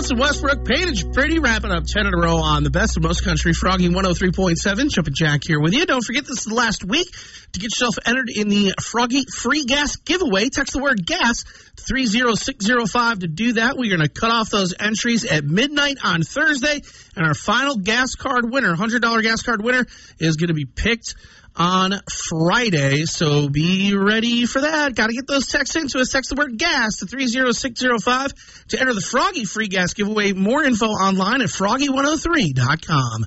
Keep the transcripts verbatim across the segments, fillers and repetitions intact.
Johnson, Westbrook, Painted Pretty, wrapping up ten in a row on the best of most country. Froggy one oh three point seven, Jumpin' Jack here with you. Don't forget, this is the last week to get yourself entered in the Froggy Free Gas Giveaway. Text the word gas to three oh six oh five to do that. We're going to cut off those entries at midnight on Thursday, and our final gas card winner, one hundred dollars gas card winner, is going to be picked on Friday, so be ready for that. Got to get those texts into us. Text the word gas to three oh six oh five to enter the Froggy Free Gas Giveaway. More info online at froggy one oh three dot com.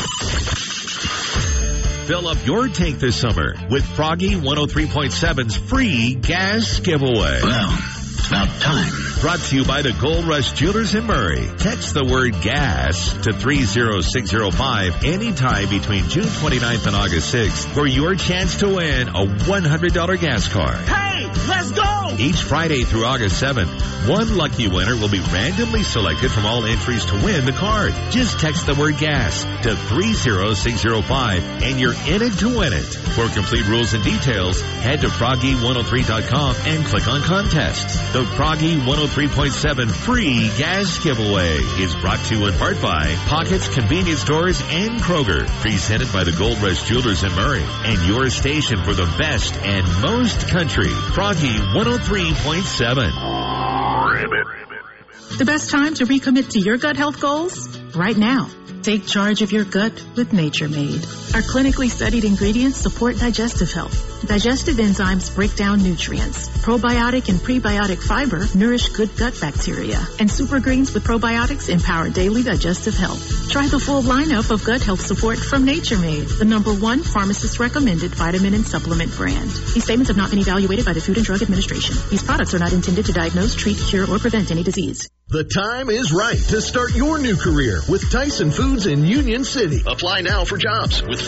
Fill up your tank this summer with Froggy one oh three point seven's free gas giveaway. Well, it's about time. Brought to you by the Gold Rush Jewelers in Murray. Text the word gas to three oh six oh five anytime between June twenty-ninth and August sixth for your chance to win a one hundred dollars gas card. Hey, let's go! Each Friday through August seventh, one lucky winner will be randomly selected from all entries to win the card. Just text the word gas to three oh six oh five and you're in it to win it. For complete rules and details, head to froggy one oh three dot com and click on contests. The Froggy one oh three point seven free gas giveaway is brought to you in part by Pockets Convenience Stores and Kroger. Presented by the Gold Rush Jewelers in Murray and your station for the best and most country. Froggy one oh three point seven. The best time to recommit to your gut health goals? Right now. Take charge of your gut with Nature Made. Our clinically studied ingredients support digestive health. Digestive enzymes break down nutrients. Probiotic and prebiotic fiber nourish good gut bacteria. And super greens with probiotics empower daily digestive health. Try the full lineup of gut health support from Nature Made, the number one pharmacist-recommended vitamin and supplement brand. These statements have not been evaluated by the Food and Drug Administration. These products are not intended to diagnose, treat, cure, or prevent any disease. The time is right to start your new career with Tyson Foods in Union City. Apply now for jobs with